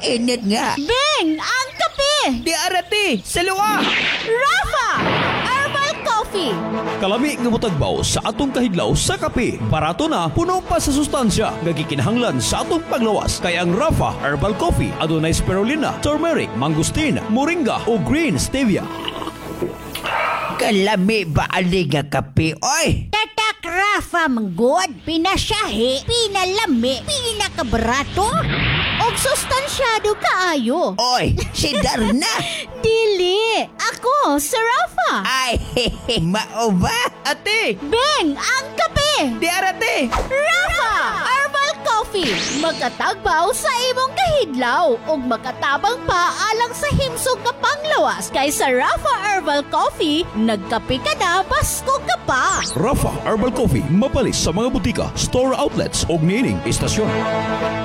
init nga. Beng, ang kape! Di arati, sa luwa. Rafa! Herbal Coffee! Kalami nga mutagbaw sa atong kahidlaw sa kape. Barato na, puno pa sa sustansya. Gagikinahanglan sa atong paglawas. Kaya ang Rafa Herbal Coffee adunay spirulina, turmeric, mangustin, moringa o green stevia. Kalami ba ali nga kape, oy? Tatak Rafa manggod, pinasyahe, pinalami, pinakabarato, og sustansyado kaayo. Oy, si Darna. Dili! Ako, si Rafa! Ay, mao ba? Ate, Beng, ang kape! di arati. Rafa! Herbal Coffee! Magkatagbaw sa imong kahidlaw ug makatabang pa alang sa himsog nga panglawas. Kay sa Rafa Herbal Coffee, nagkape ka na basko ka pa! Rafa Herbal Coffee mapalis sa mga butika, store outlets o nining istasyon.